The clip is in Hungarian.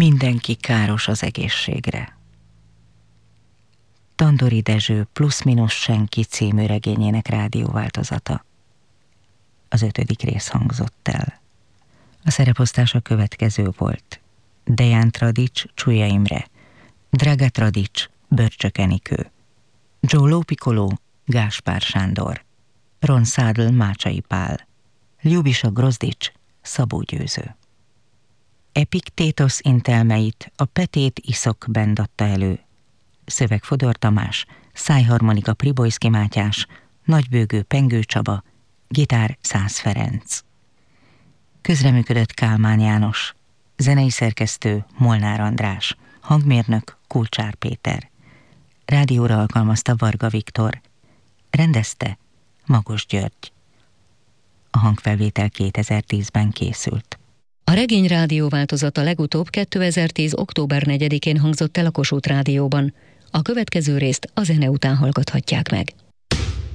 Mindenki káros az egészségre. Tandori Dezső Plusz-minusz senki című regényének rádióváltozata. Az 5. rész hangzott el. A szereposztás a következő volt: Deján Tradics, Csúlya Imre, Draga Tradics, Börcsök Enikő, Giulio Piccolo, Gáspár Sándor, Ron Szádl, Mácsai Pál, Ljubisa Grozdics, Szabó Győző. Epiktétosz intelmeit a Petét Iszok Band adta elő. Szöveg Fodor Tamás, szájharmonika Pribojszki Mátyás, nagybőgő Pengő Csaba, gitár Szász Ferenc. Közreműködött Kálmán János, zenei szerkesztő Molnár András, hangmérnök Kulcsár Péter. Rádióra alkalmazta Varga Viktor, rendezte Magos György. A hangfelvétel 2010-ben készült. A regény rádióváltozata legutóbb 2010. október 4-én hangzott el a Kossuth Rádióban. A következő részt a zene után hallgathatják meg.